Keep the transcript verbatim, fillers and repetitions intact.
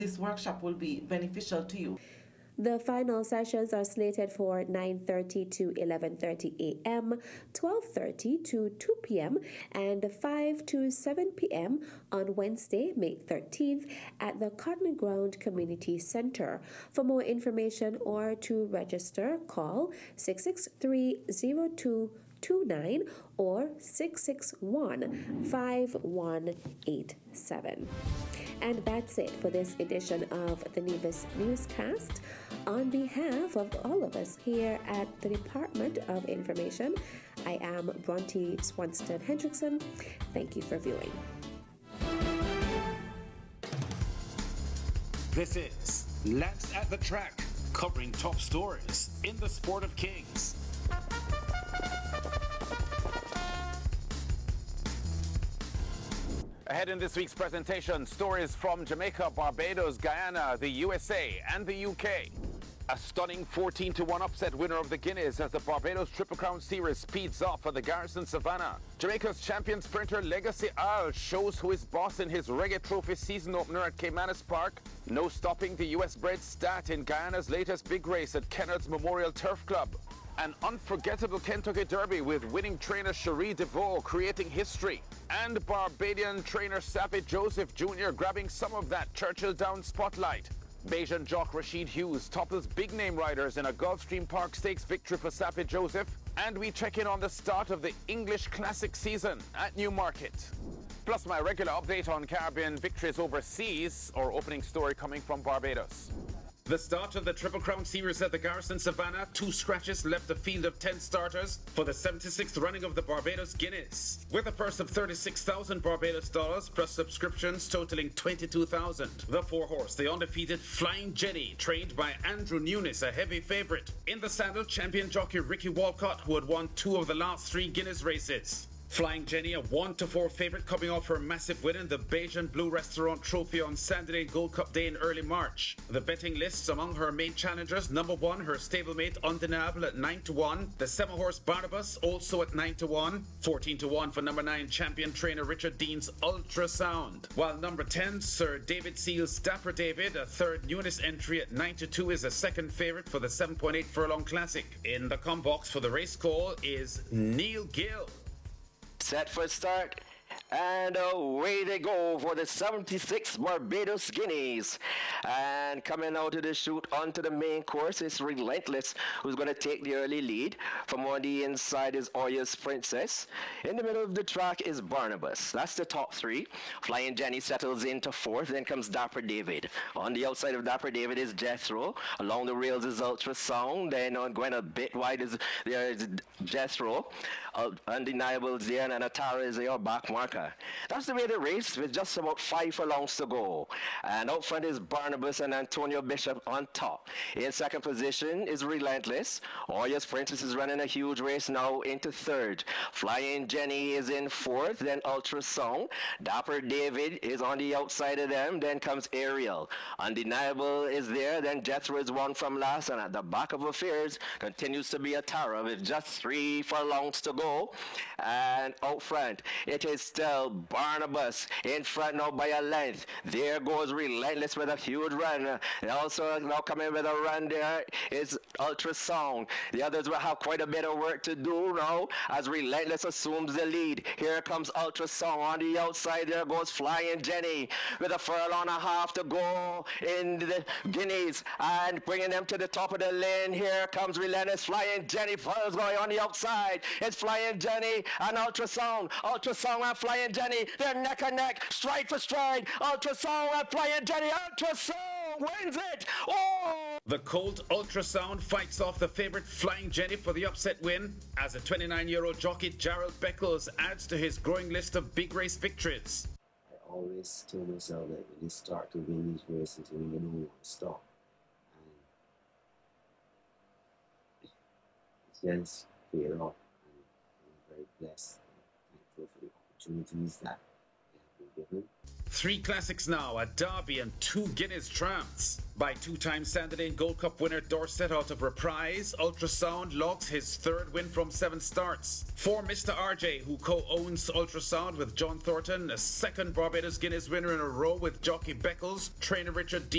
this workshop will be beneficial to you. The final sessions are slated for nine thirty to eleven thirty a m, twelve thirty to two p m, and five to seven p m on Wednesday, May thirteenth at the Cotton Ground Community Center. For more information or to register, call six six three zero two two nine or six six one five one eight seven. And that's it for this edition of the Nevis Newscast. On behalf of all of us here at the Department of Information, I am Bronte Swanston Hendrickson. Thank you for viewing. This is Lance at the Track, covering top stories in the sport of kings. Ahead in this week's presentation, stories from Jamaica, Barbados, Guyana, the U S A, and the U K. A stunning fourteen to one upset winner of the Guineas as the Barbados Triple Crown Series speeds off for the Garrison Savannah. Jamaica's champion sprinter Legacy Al shows who is boss in his Reggae Trophy season opener at Caymanas Park. No stopping the U S-bred Stat in Guyana's latest big race at Kennard's Memorial Turf Club. An unforgettable Kentucky Derby with winning trainer Cherie DeVoe creating history. And Barbadian trainer Savage Joseph Junior grabbing some of that Churchill Downs spotlight. Bajan jock Rashid Hughes topples big-name riders in a Gulfstream Park Stakes victory for Savage Joseph. And we check in on the start of the English Classic season at Newmarket. Plus my regular update on Caribbean victories overseas, or opening story coming from Barbados. The start of the Triple Crown Series at the Garrison Savannah, two scratches left a field of ten starters for the seventy-sixth running of the Barbados Guineas. With a purse of thirty-six thousand Barbados dollars plus subscriptions totaling twenty-two thousand. The four-horse, the undefeated Flying Jenny, trained by Andrew Nunes, a heavy favorite. In the saddle, champion jockey Ricky Walcott, who had won two of the last three Guineas races. Flying Jenny, a one to four favorite coming off her massive win in the Bajan Blue Restaurant Trophy on Saturday Gold Cup Day in early March. The betting lists among her main challengers: number one, her stablemate Undeniable at nine to one, the seven horse Barnabas also at nine to one, fourteen to one for number nine, champion trainer Richard Dean's Ultrasound. While number ten, Sir David Seal's Dapper David, a third Nunes entry at nine to two, is a second favorite for the seven point eight Furlong Classic. In the com box for the race call is Neil Gill. Set for start, and away they go for the seventy-six Barbados Guineas. And coming out of the chute onto the main course is Relentless, who's going to take the early lead. From on the inside is Oyas Princess. In the middle of the track is Barnabas. That's the top three. Flying Jenny settles into fourth. Then comes Dapper David. On the outside of Dapper David is Jethro. Along the rails is Ultrasound. Then on going a bit wide is there is Jethro. Uh, Undeniable is there, and Atara is your back marker. That's the way the race, with just about five furlongs to go. And out front is Barnabas and Antonio Bishop on top. In second position is Relentless. Oyas Princess is running a huge race now into third. Flying Jenny is in fourth, then Ultrasound. Dapper David is on the outside of them, then comes Ariel. Undeniable is there, then Jethro is one from last, and at the back of affairs continues to be Atara with just three furlongs to go. Go. And out front, it is still Barnabas in front now by a length. There goes Relentless with a huge run. And also now coming with a run there is Ultrasound. The others will have quite a bit of work to do now as Relentless assumes the lead. Here comes Ultrasound on the outside. There goes Flying Jenny with a furlong and a half to go in the Guineas and bringing them to the top of the lane. Here comes Relentless. Flying Jenny first going on the outside. It's Flying Jenny and Ultrasound. Ultrasound and Flying Jenny. They're neck and neck, stride for stride. Ultrasound and Flying Jenny. Ultrasound wins it. Oh! The Colt Ultrasound fights off the favorite Flying Jenny for the upset win as a twenty-nine-year-old jockey Gerald Beckles adds to his growing list of big race victories. I always tell myself that when you start to win these races, when you know when to stop. And it's just paid off. Very blessed and thankful for the opportunities that they have been given. Three classics now, a Derby and two Guineas tramps. By two-time Saturday Gold Cup winner Dorset out of Reprise, Ultrasound logs his third win from seven starts. For Mister R J, who co-owns Ultrasound with John Thornton, a second Barbados Guineas winner in a row with jockey Beckles, trainer Richard D.